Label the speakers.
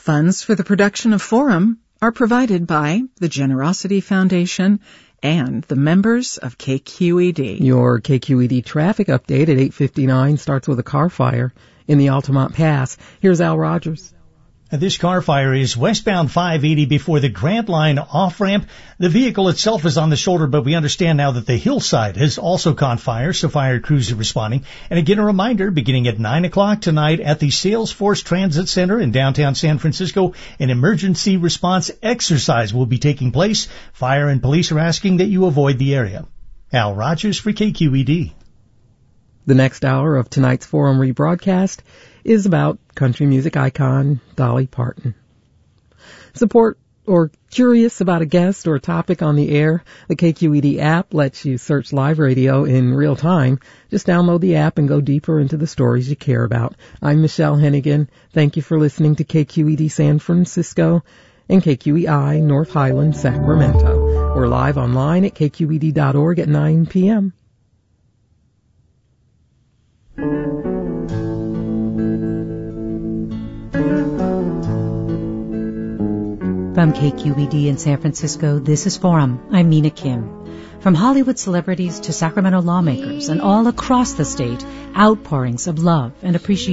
Speaker 1: Funds for the production of Forum are provided by the Generosity Foundation and the members of KQED.
Speaker 2: Your KQED traffic update at 8:59 starts with a car fire in the Altamont Pass. Here's Al Rogers.
Speaker 3: This car fire is westbound 580 before the Grant Line off-ramp. The vehicle itself is on the shoulder, but we understand now that the hillside has also caught fire, so fire crews are responding. And again, a reminder, beginning at 9 o'clock tonight at the Salesforce Transit Center in downtown San Francisco, an emergency response exercise will be taking place. Fire and police are asking that you avoid the area. Al Rogers for KQED.
Speaker 2: The next hour of tonight's Forum rebroadcast is about country music icon Dolly Parton. Support or curious about a guest or a topic on the air? The KQED app lets you search live radio in real time. Just download the app and go deeper into the stories you care about. I'm Michelle Hennigan. Thank you for listening to KQED San Francisco and KQEI North Highland, Sacramento. We're live online at kqed.org at 9 p.m.
Speaker 4: From KQED in San Francisco, this is Forum. I'm Mina Kim. From Hollywood celebrities to Sacramento lawmakers and all across the state, outpourings of love and appreciation